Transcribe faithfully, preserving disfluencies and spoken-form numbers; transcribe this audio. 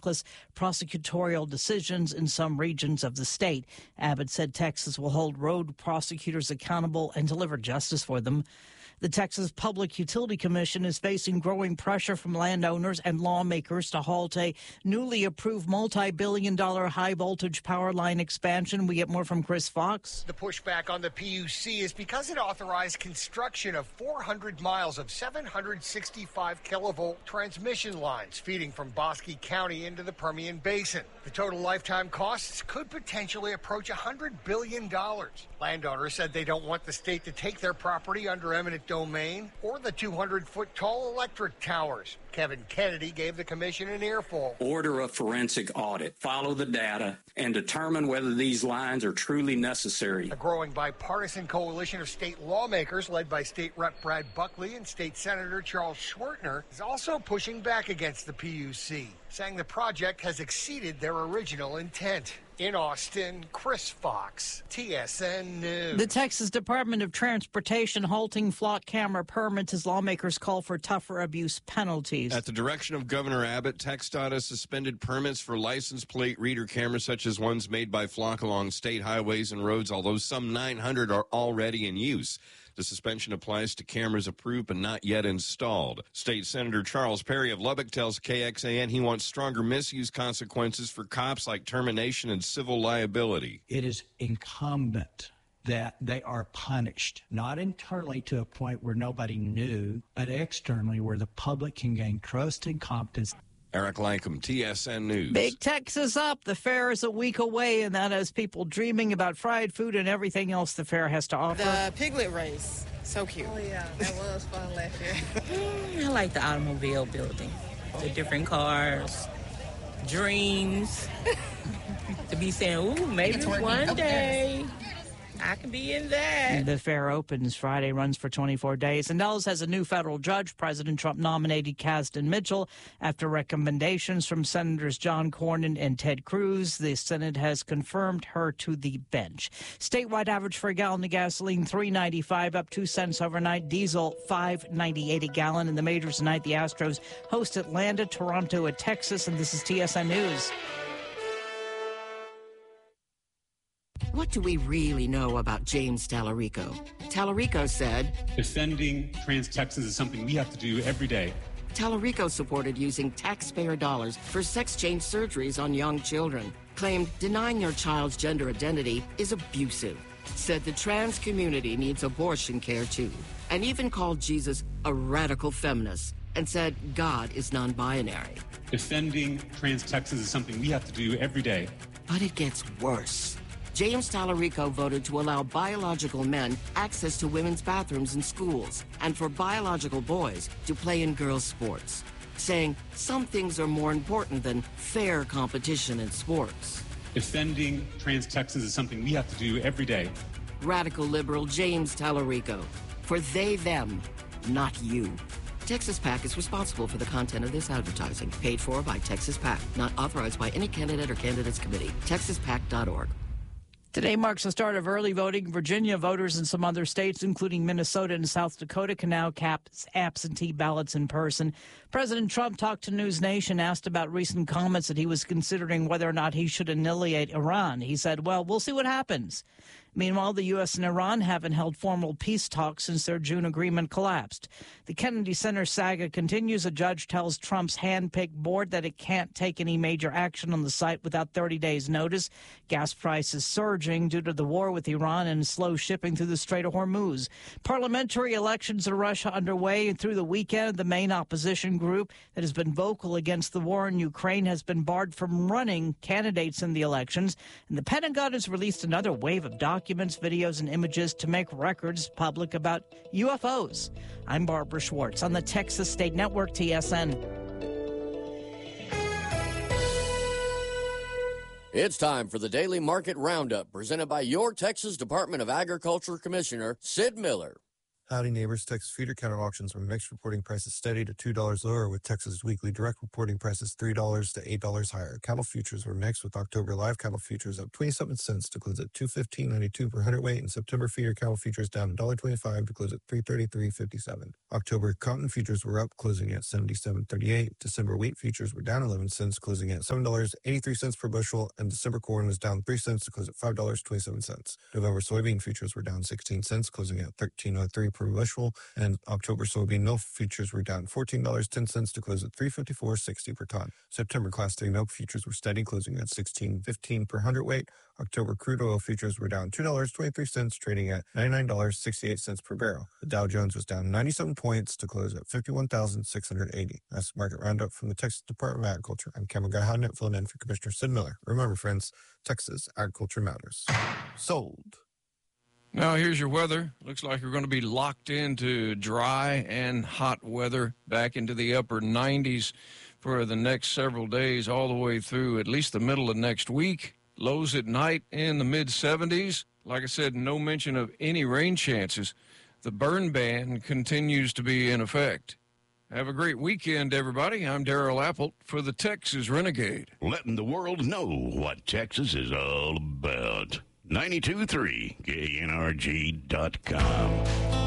reckless prosecutorial decisions in some regions of the state. Abbott said Texas will hold road prosecutors accountable and deliver justice for them. The Texas Public Utility Commission is facing growing pressure from landowners and lawmakers to halt a newly approved multi-billion dollar high-voltage power line expansion. We get more from Chris Fox. The pushback on the P U C is because it authorized construction of four hundred miles of seven hundred sixty-five kilovolt transmission lines feeding from Bosque County into the Permian Basin. The total lifetime costs could potentially approach one hundred billion dollars. Landowners said they don't want the state to take their property under eminent domain or the two hundred foot tall electric towers. Kevin Kennedy gave the commission an earful. Order a forensic audit, follow the data, and determine whether these lines are truly necessary. A growing bipartisan coalition of state lawmakers led by State Representative Brad Buckley and State Senator Charles Schwertner is also pushing back against the P U C, saying the project has exceeded their original intent. In Austin, Chris Fox, T S N News. The Texas Department of Transportation halting flock camera permits as lawmakers call for tougher abuse penalties. At the direction of Governor Abbott, TxDOT has suspended permits for license plate reader cameras such as ones made by Flock along state highways and roads, although some nine hundred are already in use. The suspension applies to cameras approved but not yet installed. State Senator Charles Perry of Lubbock tells K X A N he wants stronger misuse consequences for cops like termination and civil liability. It is incumbent that they are punished, not internally to a point where nobody knew, but externally where the public can gain trust and confidence. Eric Lankham, T S N News. Big Texas up. The fair is a week away, and that has people dreaming about fried food and everything else the fair has to offer. The piglet race. So cute. Oh, yeah. That was fun last year. I like the automobile building. The different cars, dreams. To be saying, ooh, maybe one day I can be in that. The fair opens Friday, runs for twenty-four days. And Dallas has a new federal judge. President Trump nominated Kasdan Mitchell after recommendations from Senators John Cornyn and Ted Cruz. The Senate has confirmed her to the bench. Statewide average for a gallon of gasoline, three ninety-five, up two cents overnight. Diesel, five ninety-eight a gallon. In the majors tonight, the Astros host Atlanta, Toronto at Texas. And this is T S N News. What do we really know about James Tallarico? Tallarico said, defending trans Texans is something we have to do every day. Tallarico supported using taxpayer dollars for sex change surgeries on young children. Claimed denying your child's gender identity is abusive. Said the trans community needs abortion care too. And even called Jesus a radical feminist. And said God is non-binary. Defending trans Texans is something we have to do every day. But it gets worse. James Tallarico voted to allow biological men access to women's bathrooms in schools and for biological boys to play in girls' sports, saying some things are more important than fair competition in sports. Defending trans Texans is something we have to do every day. Radical liberal James Tallarico. For they, them, not you. Texas PAC is responsible for the content of this advertising. Paid for by Texas PAC. Not authorized by any candidate or candidates committee. texas pac dot org. Today marks the start of early voting. Virginia voters in some other states, including Minnesota and South Dakota, can now cast absentee ballots in person. President Trump talked to News Nation, asked about recent comments that he was considering whether or not he should annihilate Iran. He said, well, we'll see what happens. Meanwhile, the U S and Iran haven't held formal peace talks since their June agreement collapsed. The Kennedy Center saga continues. A judge tells Trump's hand-picked board that it can't take any major action on the site without thirty days' notice. Gas prices surging due to the war with Iran and slow shipping through the Strait of Hormuz. Parliamentary elections in Russia underway, and through the weekend, the main opposition group that has been vocal against the war in Ukraine has been barred from running candidates in the elections. And the Pentagon has released another wave of documents. Documents, videos, and images to make records public about U F Os. I'm Barbara Schwartz on the Texas State Network, T S N. It's time for the Daily Market Roundup, presented by your Texas Department of Agriculture Commissioner, Sid Miller. Howdy neighbors, Texas feeder cattle auctions were mixed, reporting prices steady to two dollars lower, with Texas weekly direct reporting prices three dollars to eight dollars higher. Cattle futures were mixed, with October live cattle futures up twenty-seven cents to close at two fifteen ninety-two per hundredweight, and September feeder cattle futures down one dollar twenty-five to close at three thirty-three fifty-seven. October cotton futures were up, closing at seventy-seven thirty-eight. December wheat futures were down eleven cents, closing at seven dollars and eighty-three cents per bushel, and December corn was down three cents to close at five dollars and twenty-seven cents. November soybean futures were down sixteen cents, closing at thirteen oh three per bushel, and October soybean milk futures were down fourteen dollars and ten cents to close at three fifty-four sixty per ton. September Class three milk futures were steady, closing at sixteen fifteen per hundredweight. October crude oil futures were down two dollars and twenty-three cents, trading at ninety-nine dollars and sixty-eight cents per barrel. The Dow Jones was down ninety-seven points to close at fifty-one thousand six hundred eighty. That's the market roundup from the Texas Department of Agriculture. I'm Cameron Guy Hodnett, filling in for Commissioner Sid Miller. Remember, friends, Texas agriculture matters. Sold. Now, here's your weather. Looks like you're going to be locked into dry and hot weather back into the upper nineties for the next several days, all the way through at least the middle of next week. Lows at night in the mid seventies. Like I said, no mention of any rain chances. The burn ban continues to be in effect. Have a great weekend, everybody. I'm Darrell Apple for the Texas Renegade. Letting the world know what Texas is all about. ninety-two point three K N R G dot com.